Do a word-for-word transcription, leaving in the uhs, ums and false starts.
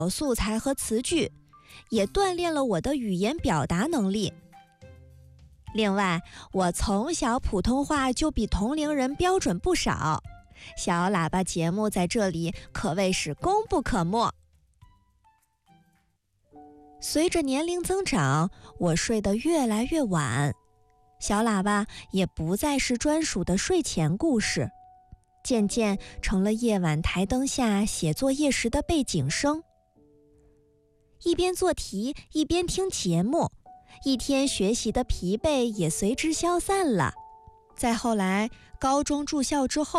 素材和词句，也锻炼了我的语言表达能力。另外，我从小普通话就比同龄人标准不少，小喇叭节目在这里可谓是功不可没。随着年龄增长，我睡得越来越晚，小喇叭也不再是专属的睡前故事，渐渐成了夜晚台灯下写作业时的背景声。一边做题，一边听节目，一天学习的疲惫也随之消散了。再后来，高中住校之后，